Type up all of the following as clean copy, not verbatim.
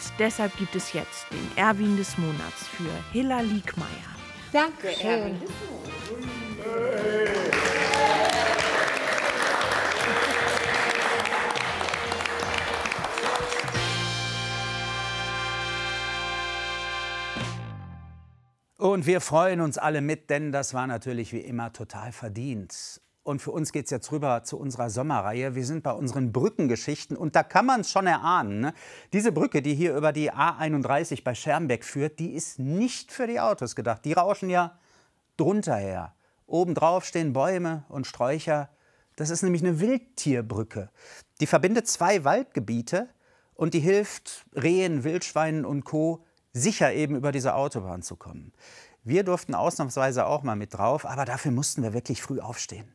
deshalb gibt es jetzt den Erwin des Monats für Hilla Liegmeier. Danke, Erwin. Und wir freuen uns alle mit, denn das war natürlich wie immer total verdient. Und für uns geht es jetzt rüber zu unserer Sommerreihe. Wir sind bei unseren Brückengeschichten und da kann man es schon erahnen. Ne? Diese Brücke, die hier über die A31 bei Schermbeck führt, die ist nicht für die Autos gedacht. Die rauschen ja drunter her. Obendrauf stehen Bäume und Sträucher. Das ist nämlich eine Wildtierbrücke. Die verbindet zwei Waldgebiete und die hilft Rehen, Wildschweinen und Co. sicher eben über diese Autobahn zu kommen. Wir durften ausnahmsweise auch mal mit drauf, aber dafür mussten wir wirklich früh aufstehen.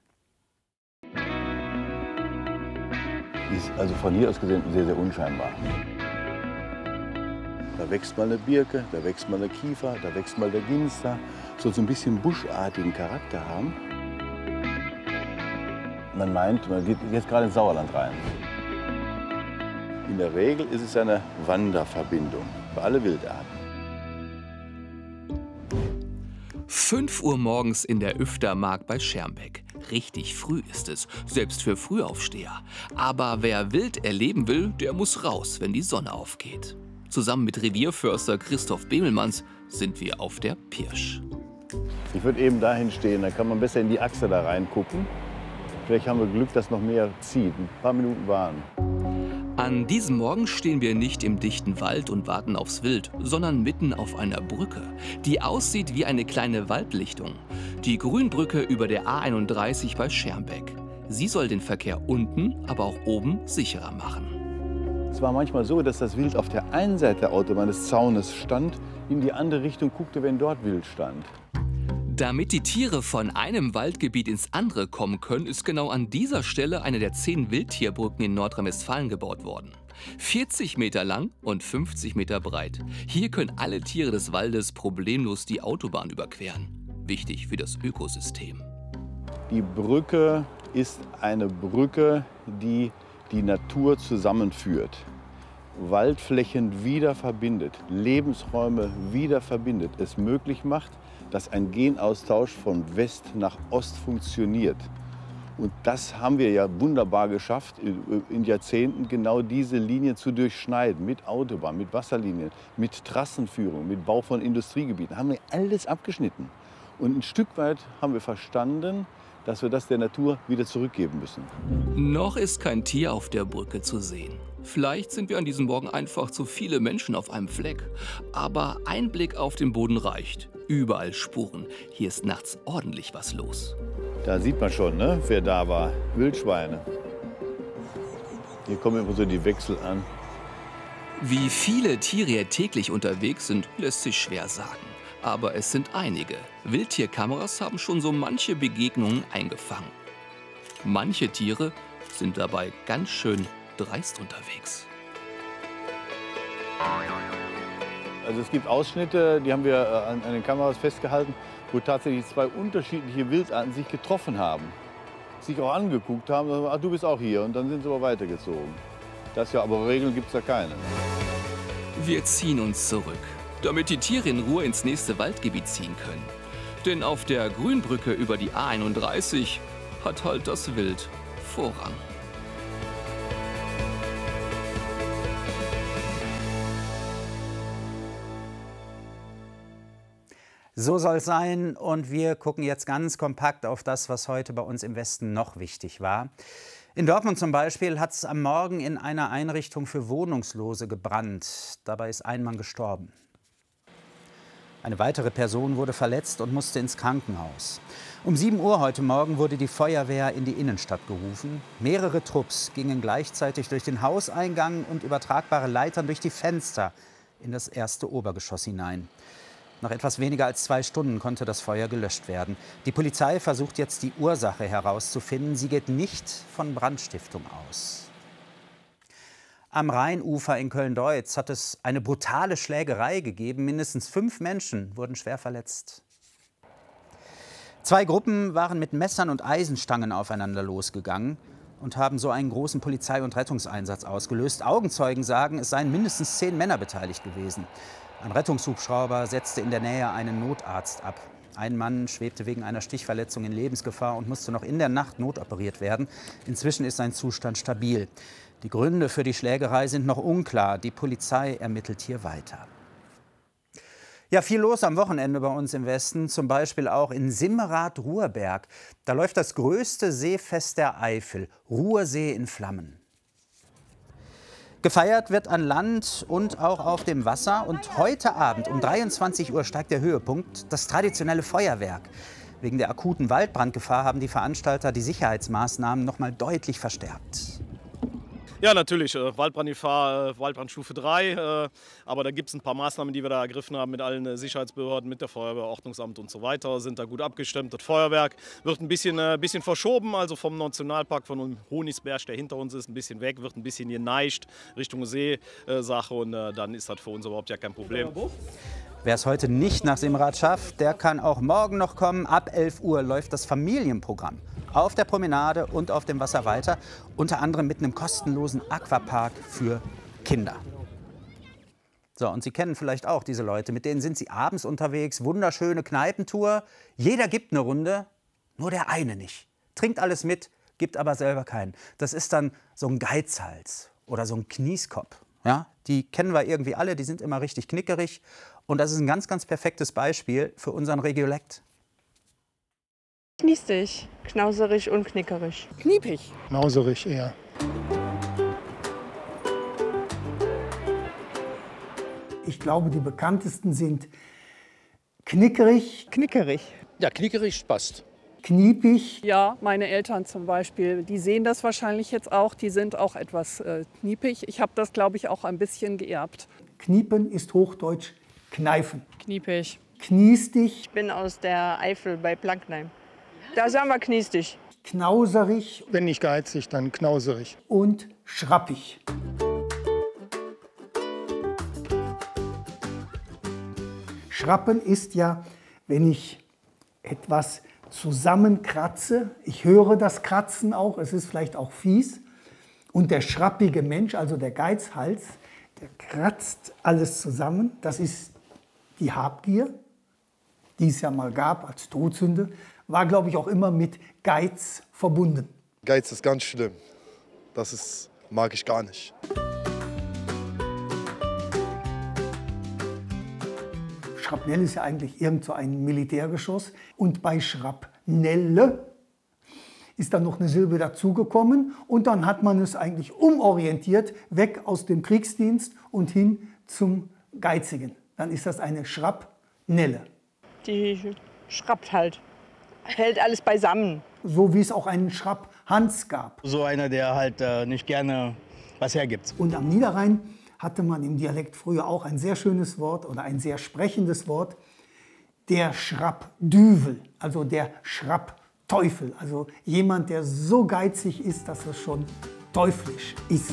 Ist also von hier aus gesehen sehr, sehr unscheinbar. Da wächst mal eine Birke, da wächst mal eine Kiefer, da wächst mal der Ginster. Soll so ein bisschen buschartigen Charakter haben. Man meint, man geht jetzt gerade ins Sauerland rein. In der Regel ist es eine Wanderverbindung für alle Wildarten. 5 Uhr morgens in der Üftermark bei Schermbeck. Richtig früh ist es, selbst für Frühaufsteher. Aber wer wild erleben will, der muss raus, wenn die Sonne aufgeht. Zusammen mit Revierförster Christoph Bemelmanns sind wir auf der Pirsch. Ich würde eben dahin stehen, dann kann man besser in die Achse da reingucken. Vielleicht haben wir Glück, dass noch mehr zieht. Ein paar Minuten warten. An diesem Morgen stehen wir nicht im dichten Wald und warten aufs Wild, sondern mitten auf einer Brücke, die aussieht wie eine kleine Waldlichtung. Die Grünbrücke über der A31 bei Schermbeck. Sie soll den Verkehr unten, aber auch oben sicherer machen. Es war manchmal so, dass das Wild auf der einen Seite der Autobahn des Zaunes stand, in die andere Richtung guckte, wenn dort Wild stand. Damit die Tiere von einem Waldgebiet ins andere kommen können, ist genau an dieser Stelle eine der 10 Wildtierbrücken in Nordrhein-Westfalen gebaut worden. 40 Meter lang und 50 Meter breit. Hier können alle Tiere des Waldes problemlos die Autobahn überqueren. Wichtig für das Ökosystem. Die Brücke ist eine Brücke, die die Natur zusammenführt. Waldflächen wieder verbindet, Lebensräume wieder verbindet, es möglich macht, dass ein Genaustausch von West nach Ost funktioniert. Und das haben wir ja wunderbar geschafft, in Jahrzehnten genau diese Linie zu durchschneiden. Mit Autobahn, mit Wasserlinien, mit Trassenführung, mit Bau von Industriegebieten. Haben wir alles abgeschnitten. Und ein Stück weit haben wir verstanden, dass wir das der Natur wieder zurückgeben müssen. Noch ist kein Tier auf der Brücke zu sehen. Vielleicht sind wir an diesem Morgen einfach zu viele Menschen auf einem Fleck. Aber ein Blick auf den Boden reicht. Überall Spuren. Hier ist nachts ordentlich was los. Da sieht man schon, ne, wer da war. Wildschweine. Hier kommen immer so die Wechsel an. Wie viele Tiere hier täglich unterwegs sind, lässt sich schwer sagen. Aber es sind einige. Wildtierkameras haben schon so manche Begegnungen eingefangen. Manche Tiere sind dabei ganz schön dreist unterwegs. Also es gibt Ausschnitte, die haben wir an den Kameras festgehalten, wo tatsächlich zwei unterschiedliche Wildarten sich getroffen haben. Sich auch angeguckt haben, ach, du bist auch hier, und dann sind sie aber weitergezogen. Das ja, aber Regeln gibt es da keine. Wir ziehen uns zurück, damit die Tiere in Ruhe ins nächste Waldgebiet ziehen können. Denn auf der Grünbrücke über die A31 hat halt das Wild Vorrang. So soll es sein, und wir gucken jetzt ganz kompakt auf das, was heute bei uns im Westen noch wichtig war. In Dortmund zum Beispiel hat es am Morgen in einer Einrichtung für Wohnungslose gebrannt. Dabei ist ein Mann gestorben. Eine weitere Person wurde verletzt und musste ins Krankenhaus. Um 7 Uhr heute Morgen wurde die Feuerwehr in die Innenstadt gerufen. Mehrere Trupps gingen gleichzeitig durch den Hauseingang und übertragbare Leitern durch die Fenster in das erste Obergeschoss hinein. Nach etwas weniger als 2 Stunden konnte das Feuer gelöscht werden. Die Polizei versucht jetzt, die Ursache herauszufinden. Sie geht nicht von Brandstiftung aus. Am Rheinufer in Köln-Deutz hat es eine brutale Schlägerei gegeben. Mindestens 5 Menschen wurden schwer verletzt. 2 Gruppen waren mit Messern und Eisenstangen aufeinander losgegangen. und haben so einen großen Polizei- und Rettungseinsatz ausgelöst. Augenzeugen sagen, es seien mindestens 10 Männer beteiligt gewesen. Ein Rettungshubschrauber setzte in der Nähe einen Notarzt ab. Ein Mann schwebte wegen einer Stichverletzung in Lebensgefahr und musste noch in der Nacht notoperiert werden. Inzwischen ist sein Zustand stabil. Die Gründe für die Schlägerei sind noch unklar. Die Polizei ermittelt hier weiter. Ja, viel los am Wochenende bei uns im Westen, zum Beispiel auch in Simmerath-Ruhrberg. Da läuft das größte Seefest der Eifel, Ruhrsee in Flammen. Gefeiert wird an Land und auch auf dem Wasser. Und heute Abend um 23 Uhr steigt der Höhepunkt, das traditionelle Feuerwerk. Wegen der akuten Waldbrandgefahr haben die Veranstalter die Sicherheitsmaßnahmen noch mal deutlich verstärkt. Ja, natürlich. Waldbrandgefahr, Waldbrandstufe 3. Aber da gibt es ein paar Maßnahmen, die wir da ergriffen haben mit allen Sicherheitsbehörden, mit der Feuerwehr, Ordnungsamt und so weiter. Sind da gut abgestimmt. Das Feuerwerk wird ein bisschen verschoben, also vom Nationalpark von Honisberg, der hinter uns ist, ein bisschen weg, wird ein bisschen geneigt Richtung Seesache und dann ist das für uns überhaupt ja kein Problem. Wer es heute nicht nach Simmerath schafft, der kann auch morgen noch kommen. Ab 11 Uhr läuft das Familienprogramm auf der Promenade und auf dem Wasser weiter. Unter anderem mit einem kostenlosen Aquapark für Kinder. So, und Sie kennen vielleicht auch diese Leute, mit denen sind Sie abends unterwegs, wunderschöne Kneipentour. Jeder gibt eine Runde, nur der eine nicht. Trinkt alles mit, gibt aber selber keinen. Das ist dann so ein Geizhals oder so ein Knieskopf. Ja, die kennen wir irgendwie alle, die sind immer richtig knickerig. Und das ist ein ganz, ganz perfektes Beispiel für unseren Regiolekt. Kniestig, knauserig und knickerig. Kniepig. Knauserig eher. Ich glaube, die bekanntesten sind knickerig, Knickerig. Ja, knickerig passt. kniepig, Ja, meine Eltern zum Beispiel, die sehen das wahrscheinlich jetzt auch. Die sind auch etwas kniepig. Ich habe das, glaube ich, auch ein bisschen geerbt. kniepen ist Hochdeutsch kneifen. Kniepig. Kniestig, Ich bin aus der Eifel bei Plankneim. Da sagen wir kniestig. knauserig Wenn nicht geizig, dann knauserig. und schrappig. Schrappen ist ja, wenn ich etwas zusammenkratze, ich höre das Kratzen auch, es ist vielleicht auch fies. Und der schrappige Mensch, also der Geizhals, der kratzt alles zusammen. Das ist die Habgier, die es ja mal gab als Todsünde, war, glaube ich, auch immer mit Geiz verbunden. Geiz ist ganz schlimm. Mag ich gar nicht. Schrapnell ist ja eigentlich irgend so ein Militärgeschoss. Und bei Schrapnelle ist dann noch eine Silbe dazugekommen. Und dann hat man es eigentlich umorientiert, weg aus dem Kriegsdienst und hin zum Geizigen. Dann ist das eine Schrapnelle. Die schrappt halt. Hält alles beisammen. So wie es auch einen Schrapphans gab. So einer, der halt nicht gerne was hergibt. Und am Niederrhein hatte man im Dialekt früher auch ein sehr schönes Wort oder ein sehr sprechendes Wort. Der Schrappdüvel, also der Schrappteufel. Also jemand, der so geizig ist, dass es schon teuflisch ist.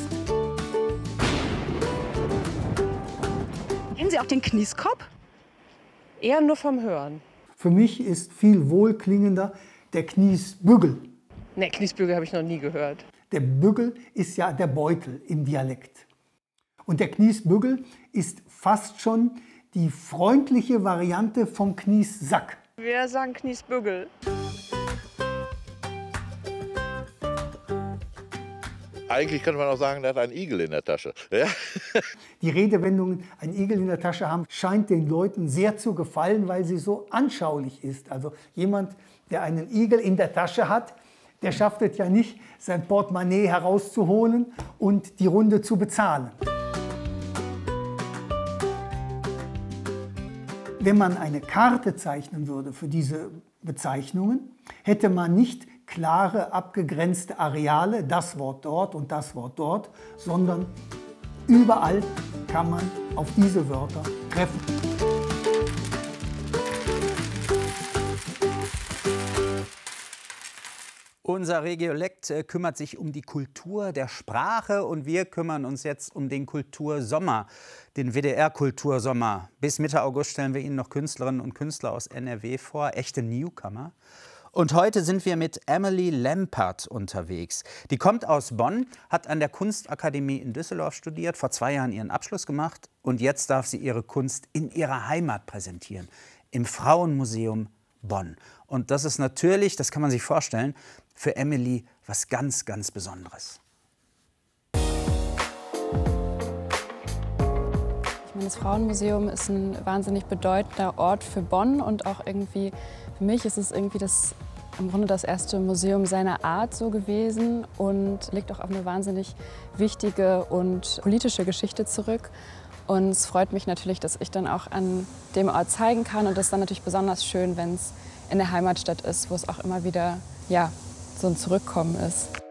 Kennen Sie auch den Knieskopf? Eher nur vom Hören. Für mich ist viel wohlklingender der Kniesbügel. Ne, Kniesbügel habe ich noch nie gehört. Der Bügel ist ja der Beutel im Dialekt. Und der Kniesbügel ist fast schon die freundliche Variante vom Kniessack. Wir sagen Kniesbügel. Eigentlich könnte man auch sagen, der hat einen Igel in der Tasche. Ja? Die Redewendungen, ein Igel in der Tasche haben, scheint den Leuten sehr zu gefallen, weil sie so anschaulich ist. Also jemand, der einen Igel in der Tasche hat, der schafft es ja nicht, sein Portemonnaie herauszuholen und die Runde zu bezahlen. Wenn man eine Karte zeichnen würde für diese Bezeichnungen, hätte man nicht klare, abgegrenzte Areale, das Wort dort und das Wort dort, sondern überall kann man auf diese Wörter treffen. Unser Regiolekt kümmert sich um die Kultur der Sprache und wir kümmern uns jetzt um den Kultursommer, den WDR-Kultursommer. Bis Mitte August stellen wir Ihnen noch Künstlerinnen und Künstler aus NRW vor, echte Newcomer. Und heute sind wir mit Emily Lempert unterwegs. Die kommt aus Bonn, hat an der Kunstakademie in Düsseldorf studiert, vor 2 Jahren ihren Abschluss gemacht und jetzt darf sie ihre Kunst in ihrer Heimat präsentieren, im Frauenmuseum Bonn. Und das ist natürlich, das kann man sich vorstellen, für Emily was ganz, ganz Besonderes. Das Frauenmuseum ist ein wahnsinnig bedeutender Ort für Bonn und auch irgendwie, für mich ist es irgendwie im Grunde das erste Museum seiner Art so gewesen und liegt auch auf eine wahnsinnig wichtige und politische Geschichte zurück. Und es freut mich natürlich, dass ich dann auch an dem Ort zeigen kann und das ist dann natürlich besonders schön, wenn es in der Heimatstadt ist, wo es auch immer wieder, ja, so ein Zurückkommen ist.